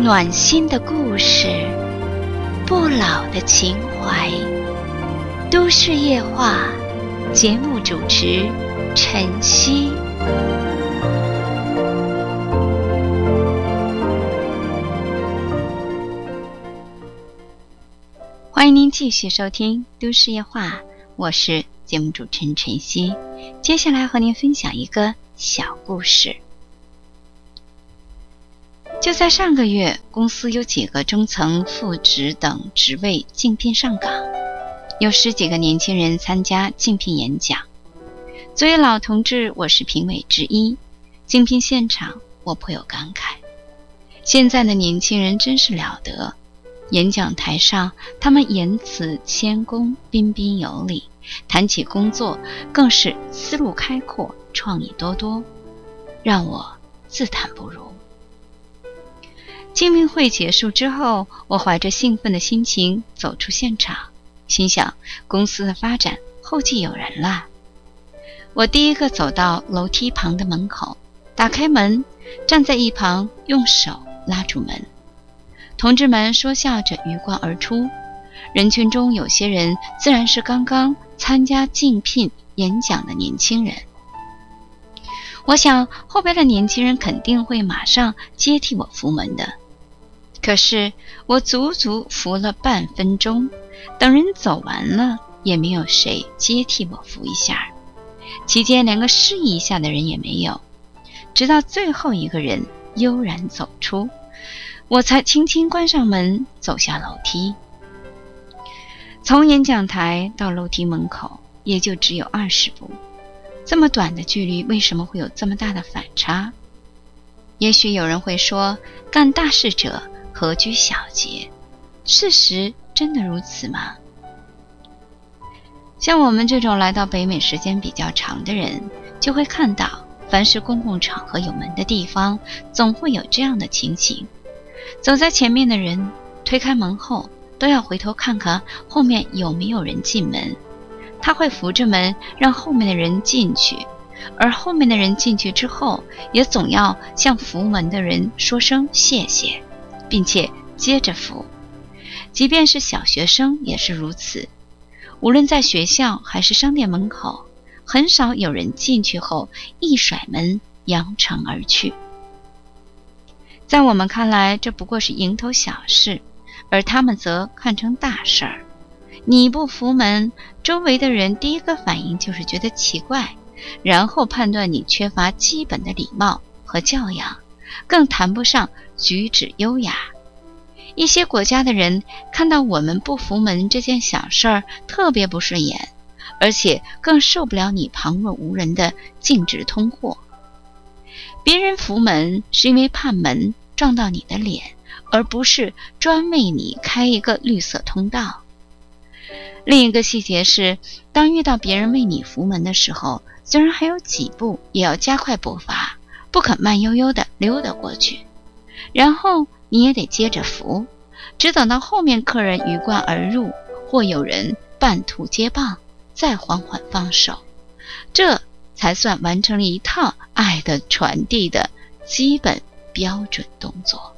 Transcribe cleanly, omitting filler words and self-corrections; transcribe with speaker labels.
Speaker 1: 暖心的故事，不老的情怀。都市夜话，节目主持晨曦。欢迎您继续收听都市夜话，我是节目主持人晨曦。接下来和您分享一个小故事。就在上个月，公司有几个中层、副职等职位竞聘上岗，有10几个年轻人参加竞聘演讲。作为老同志，我是评委之一。竞聘现场，我颇有感慨。现在的年轻人真是了得，演讲台上，他们言辞谦恭，彬彬有礼，谈起工作更是思路开阔，创意多多，让我自叹不如。竞聘会结束之后，我怀着兴奋的心情走出现场，心想公司的发展后继有人了。我第一个走到楼梯旁的门口，打开门，站在一旁用手拉住门。同志们说笑着鱼贯而出，人群中有些人自然是刚刚参加竞聘演讲的年轻人。我想后边的年轻人肯定会马上接替我扶门的，可是我足足扶了半分钟，等人走完了，也没有谁接替我扶一下，期间连个示意一下的人也没有，直到最后一个人悠然走出，我才轻轻关上门，走下楼梯。从演讲台到楼梯门口也就只有20步，这么短的距离，为什么会有这么大的反差？也许有人会说，干大事者何居小节？事实真的如此吗？像我们这种来到北美时间比较长的人，就会看到凡是公共场合有门的地方，总会有这样的情形。走在前面的人推开门后，都要回头看看后面有没有人进门，他会扶着门让后面的人进去，而后面的人进去之后，也总要向扶门的人说声谢谢，并且接着扶。即便是小学生也是如此，无论在学校还是商店门口，很少有人进去后一甩门扬长而去。在我们看来，这不过是蝇头小事，而他们则看成大事儿。你不扶门，周围的人第一个反应就是觉得奇怪，然后判断你缺乏基本的礼貌和教养，更谈不上举止优雅。一些国家的人看到我们不扶门这件小事儿特别不顺眼，而且更受不了你旁若无人的径直通过。别人扶门是因为怕门撞到你的脸，而不是专为你开一个绿色通道。另一个细节是，当遇到别人为你扶门的时候，虽然还有几步，也要加快步伐，不可慢悠悠地溜达过去，然后你也得接着扶，只等到后面客人鱼贯而入，或有人半途接棒，再缓缓放手，这才算完成了一套爱的传递的基本标准动作。